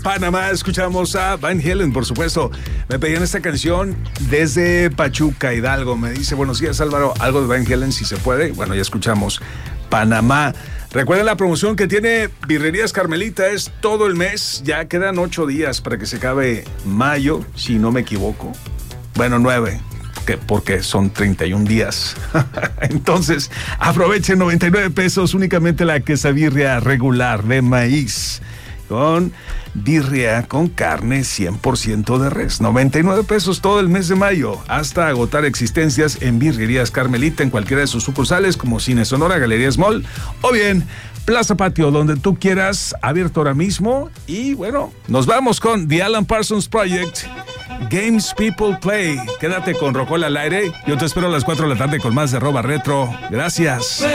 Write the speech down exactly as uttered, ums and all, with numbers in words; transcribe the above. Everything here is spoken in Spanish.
Panamá. Escuchamos a Van Halen, por supuesto. Me pedían esta canción desde Pachuca, Hidalgo. Me dice, buenos días, Álvaro, algo de Van Halen, si se puede. Bueno, ya escuchamos Panamá. Recuerden la promoción que tiene Birrerías Carmelita, es todo el mes. Ya quedan ocho días para que se acabe mayo, si no me equivoco. Bueno, nueve. Que porque son treinta y un días. Entonces, aprovechen noventa y nueve pesos únicamente la quesabirria regular de maíz. Con birria con carne cien por ciento de res. noventa y nueve pesos todo el mes de mayo. Hasta agotar existencias en Birrerías Carmelita en cualquiera de sus sucursales como Cine Sonora, Galerías Mall o bien Plaza Patio, donde tú quieras, abierto ahora mismo. Y bueno, nos vamos con The Alan Parsons Project. Games People Play. Quédate con Rocola al aire. Yo te espero a las cuatro de la tarde con más de Arroba Retro. Gracias.